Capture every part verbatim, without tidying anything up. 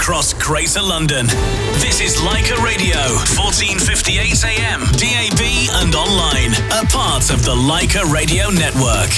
across Greater London. This is Leica Radio, fourteen fifty-eight A M, D A B and online, a part of the Leica Radio Network.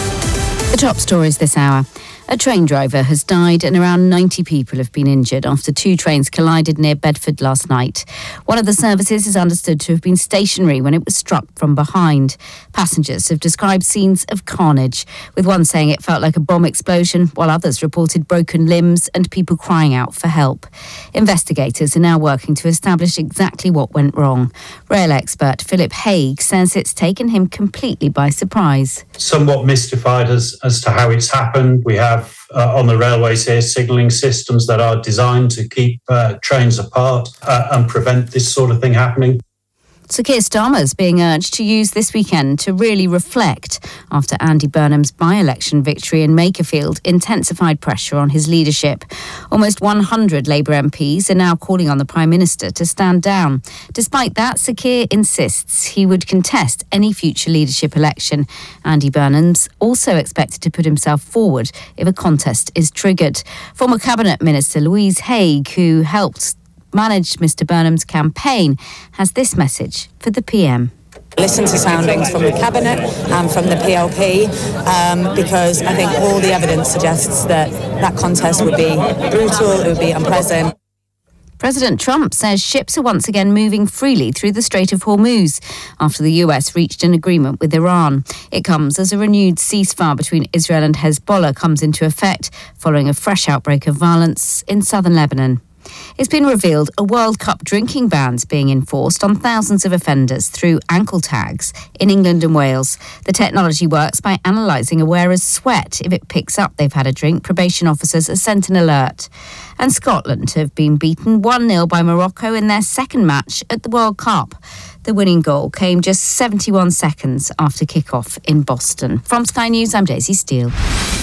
The top stories this hour. A train driver has died and around ninety people have been injured after two trains collided near Bedford last night. One of the services is understood to have been stationary when it was struck from behind. Passengers have described scenes of carnage, with one saying it felt like a bomb explosion, while others reported broken limbs and people crying out for help. Investigators are now working to establish exactly what went wrong. Rail expert Philip Haigh says it's taken him completely by surprise. Somewhat mystified as, as to how it's happened. We have Uh, on the railways here, signalling systems that are designed to keep uh, trains apart uh, and prevent this sort of thing happening. Sir Keir Starmer is being urged to use this weekend to really reflect after Andy Burnham's by-election victory in Makerfield intensified pressure on his leadership. Almost one hundred Labour M Ps are now calling on the Prime Minister to stand down. Despite that, Sir Keir insists he would contest any future leadership election. Andy Burnham's also expected to put himself forward if a contest is triggered. Former Cabinet Minister Louise Haigh, who helped managed Mr Burnham's campaign, has this message for the P M. Listen to soundings from the Cabinet and from the P L P um, because I think all the evidence suggests that that contest would be brutal, it would be unpleasant. President Trump says ships are once again moving freely through the Strait of Hormuz after the U S reached an agreement with Iran. It comes as a renewed ceasefire between Israel and Hezbollah comes into effect following a fresh outbreak of violence in southern Lebanon. It's been revealed a World Cup drinking ban's being enforced on thousands of offenders through ankle tags in England and Wales. The technology works by analysing a wearer's sweat. If it picks up they've had a drink, probation officers are sent an alert. And Scotland have been beaten one nil by Morocco in their second match at the World Cup. The winning goal came just seventy-one seconds after kick-off in Boston. From Sky News, I'm Daisy Steele.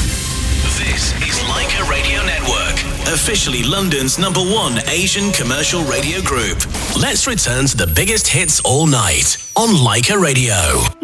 This is Leica Radio Network, officially London's number one Asian commercial radio group. Let's return to the biggest hits all night on Leica Radio.